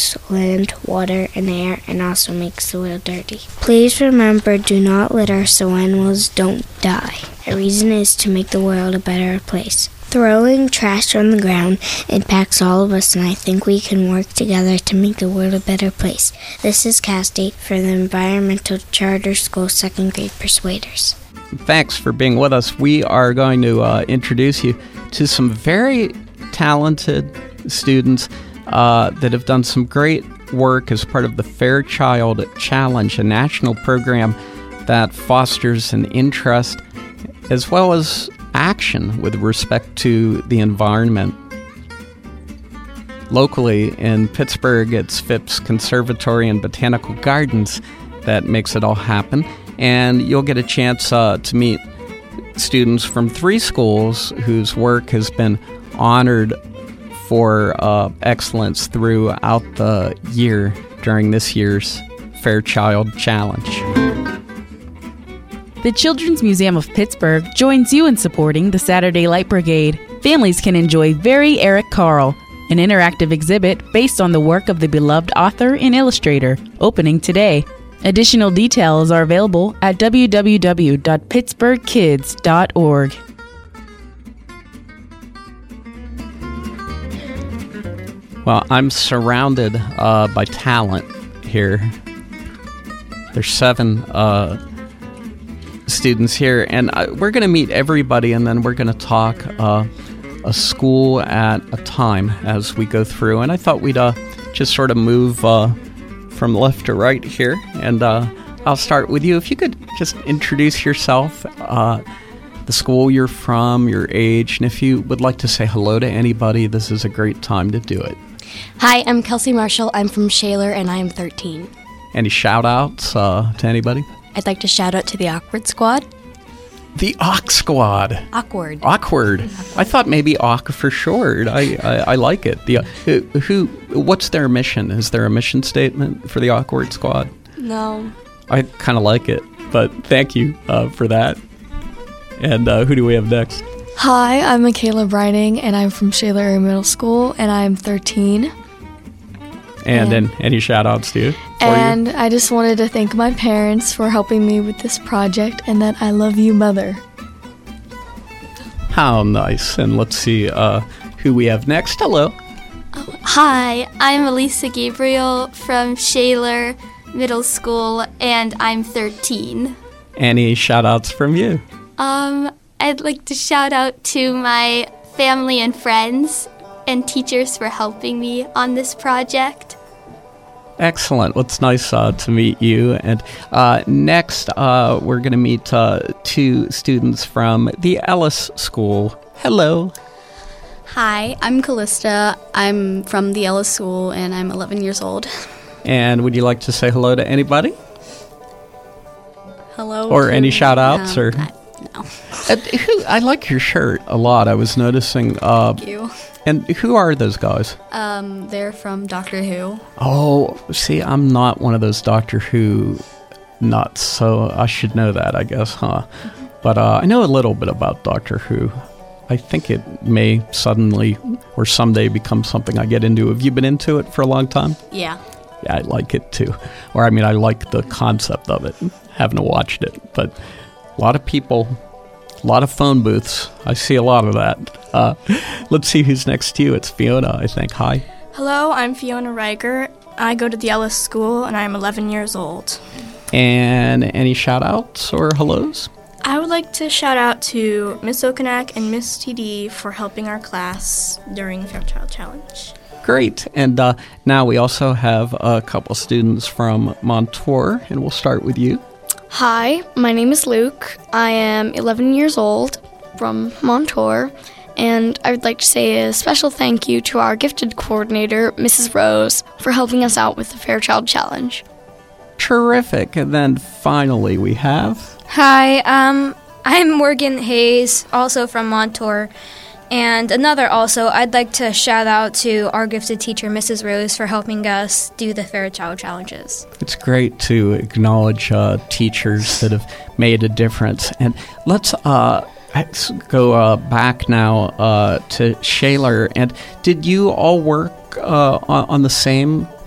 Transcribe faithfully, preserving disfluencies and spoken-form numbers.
rivers, land, water, and air, and also makes the world dirty. Please remember, do not litter so animals don't die. A reason is to make the world a better place. Throwing trash on the ground impacts all of us, and I think we can work together to make the world a better place. This is Cass-Date for the Environmental Charter School second grade Persuaders. Thanks for being with us. We are going to uh, introduce you to some very talented students uh, that have done some great work as part of the Fairchild Challenge, a national program that fosters an interest as well as action with respect to the environment. Locally in Pittsburgh, it's Phipps Conservatory and Botanical Gardens that makes it all happen. And you'll get a chance uh, to meet students from three schools whose work has been honored for uh, excellence throughout the year during this year's Fairchild Challenge. The Children's Museum of Pittsburgh joins you in supporting the Saturday Light Brigade. Families can enjoy Very Eric Carle, an interactive exhibit based on the work of the beloved author and illustrator, opening today. Additional details are available at w w w dot pittsburgh kids dot org. Well, I'm surrounded uh, by talent here. There's seven uh, students here, and uh, we're going to meet everybody, and then we're going to talk uh, a school at a time as we go through. And I thought we'd uh, just sort of move uh, from left to right here, and uh, I'll start with you. If you could just introduce yourself, uh, the school you're from, your age, and if you would like to say hello to anybody, this is a great time to do it. Hi, I'm Kelsey Marshall. I'm from Shaler, and I am thirteen. Any shout-outs uh, to anybody? I'd like to shout out to the Awkward Squad. The Awk Squad. Awkward. Awkward. I thought maybe Awk for short. I, I, I like it. The who, who? What's their mission? Is there a mission statement for the Awkward Squad? No. I kind of like it, but thank you uh, for that. And uh, who do we have next? Hi, I'm Michaela Brining, and I'm from Shaler Area Middle School, and I'm thirteen. And, and then any shout-outs to you? And you? I just wanted to thank my parents for helping me with this project, and that I love you, Mother. How nice. And let's see uh, who we have next. Hello. Oh, hi, I'm Elisa Gabriel from Shaler Middle School, and I'm thirteen. Any shout-outs from you? Um, I'd like to shout out to my family and friends and teachers for helping me on this project. Excellent. Well, it's nice uh, to meet you. And uh, next, uh, we're going to meet uh, two students from the Ellis School. Hello. Hi, I'm Callista. I'm from the Ellis School, and I'm eleven years old. And would you like to say hello to anybody? Hello. Or to, any shout-outs? um, or I, no. uh, who, I like your shirt a lot. I was noticing. Uh, Thank you. And who are those guys? Um, they're from Doctor Who. Oh, see, I'm not one of those Doctor Who nuts, so I should know that, I guess, huh? Mm-hmm. But uh, I know a little bit about Doctor Who. I think it may suddenly or someday become something I get into. Have you been into it for a long time? Yeah. Yeah, I like it too. Or, I mean, I like the concept of it. Haven't watched it, but a lot of people, a lot of phone booths. I see a lot of that. Uh, let's see who's next to you. It's Fiona, I think. Hi. Hello, I'm Fiona Riker. I go to the Ellis School, and I'm eleven years old. And any shout-outs or hellos? I would like to shout out to Miss Okanak and Miss T D for helping our class during the Fairchild Challenge. Great. And uh, now we also have a couple students from Montour, and we'll start with you. Hi, my name is Luke. I am eleven years old from Montour, and I would like to say a special thank you to our gifted coordinator, Missus Rose, for helping us out with the Fairchild Challenge. Terrific. And then finally we have... Hi, um, I'm Morgan Hayes, also from Montour. And another also, I'd like to shout out to our gifted teacher, Missus Rose, for helping us do the Fairchild Challenges. It's great to acknowledge uh, teachers that have made a difference. And let's... Uh, Let's go uh, back now uh, to Shaler. And did you all work uh, on, on the same